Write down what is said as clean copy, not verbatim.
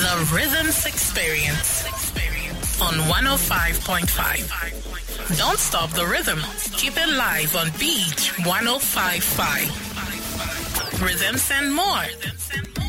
The Rhythms Experience on 105.5. Don't stop the rhythm. Keep it live on Beach 105.5. Rhythms and more.